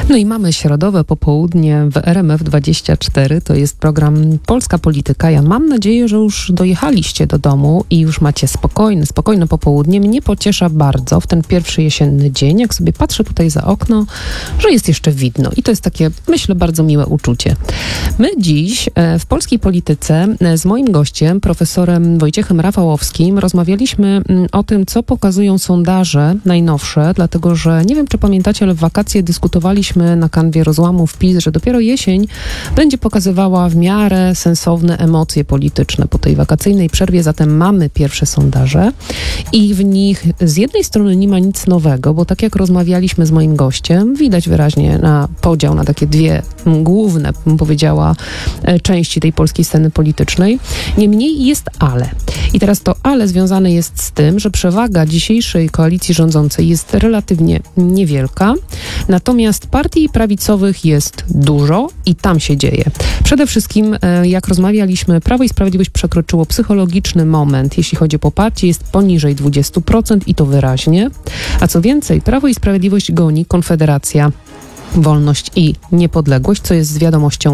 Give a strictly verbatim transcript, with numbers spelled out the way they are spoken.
No i mamy środowe popołudnie w R M F dwadzieścia cztery. To jest program Polska Polityka. Ja mam nadzieję, że już dojechaliście do domu i już macie spokojne, spokojne popołudnie. Mnie pociesza bardzo w ten pierwszy jesienny dzień, jak sobie patrzę tutaj za okno, że jest jeszcze widno. I to jest takie, myślę, bardzo miłe uczucie. My dziś w Polskiej Polityce z moim gościem, profesorem Wojciechem Rafałowskim, rozmawialiśmy o tym, co pokazują sondaże najnowsze, dlatego że nie wiem, czy pamiętacie, ale w wakacje dyskutowaliśmy na kanwie rozłamów PiS, że dopiero jesień będzie pokazywała w miarę sensowne emocje polityczne po tej wakacyjnej przerwie, zatem mamy pierwsze sondaże i w nich z jednej strony nie ma nic nowego, bo tak jak rozmawialiśmy z moim gościem, widać wyraźnie na podział na takie dwie główne, bym powiedziała, części tej polskiej sceny politycznej. Niemniej jest ale. I teraz to ale związane jest z tym, że przewaga dzisiejszej koalicji rządzącej jest relatywnie niewielka, natomiast partii prawicowych jest dużo i tam się dzieje. Przede wszystkim, jak rozmawialiśmy, Prawo i Sprawiedliwość przekroczyło psychologiczny moment, jeśli chodzi o poparcie, jest poniżej dwadzieścia procent i to wyraźnie. A co więcej, Prawo i Sprawiedliwość goni Konfederacja, Wolność i Niepodległość, co jest z wiadomością